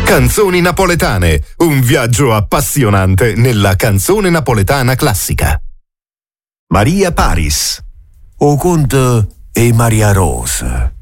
Canzoni napoletane, un viaggio appassionante nella canzone napoletana classica. Maria Paris, O Conte e Maria Rose.